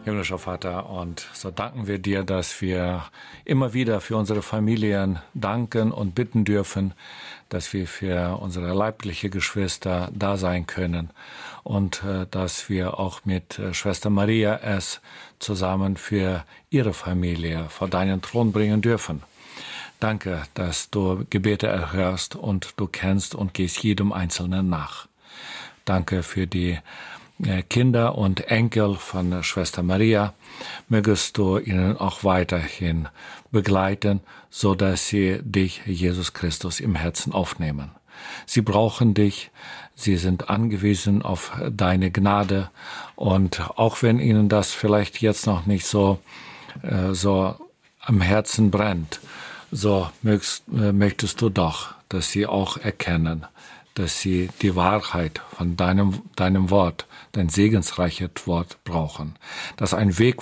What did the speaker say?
Himmlischer Vater, und so danken wir dir, dass wir immer wieder für unsere Familien danken und bitten dürfen, dass wir für unsere leibliche Geschwister da sein können und dass wir auch mit Schwester Maria es zusammen für ihre Familie vor deinen Thron bringen dürfen. Danke, dass du Gebete erhörst und du kennst und gehst jedem Einzelnen nach. Danke für die Kinder und Enkel von Schwester Maria. Mögest du ihnen auch weiterhin begleiten, so dass sie dich, Jesus Christus, im Herzen aufnehmen. Sie brauchen dich, sie sind angewiesen auf deine Gnade, und auch wenn ihnen das vielleicht jetzt noch nicht so am Herzen brennt, so möchtest du doch, dass sie auch erkennen, dass sie die Wahrheit von deinem Wort, dein segensreiches Wort brauchen, dass ein Weg